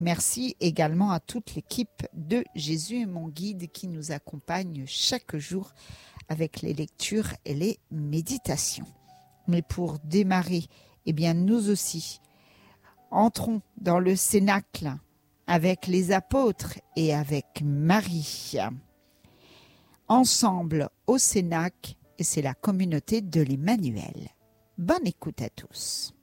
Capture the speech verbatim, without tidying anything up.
Merci également à toute l'équipe de Jésus est mon guide qui nous accompagne chaque jour avec les lectures et les méditations. Mais pour démarrer, eh bien nous aussi, entrons dans le cénacle avec les apôtres et avec Marie. Ensemble au cénacle, et c'est la communauté de l'Emmanuel. Bonne écoute à tous.